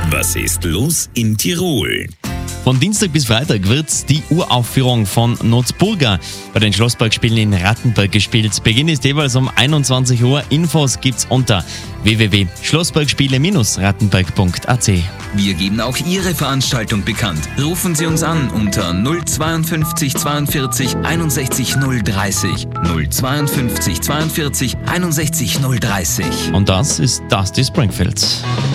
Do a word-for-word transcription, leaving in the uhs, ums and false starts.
Was ist los in Tirol? Von Dienstag bis Freitag wird die Uraufführung von Notburga bei den Schlossparkspielen in Rattenberg gespielt. Beginn ist jeweils um einundzwanzig Uhr. Infos gibt's unter w w w punkt schlossparkspiele Bindestrich rattenberg punkt a c. Wir geben auch Ihre Veranstaltung bekannt. Rufen Sie uns an unter null zweiundfünfzig zweiundvierzig einundsechzig null dreißig. null zweiundfünfzig zweiundvierzig einundsechzig null dreißig. Und das ist Dusty Springfield.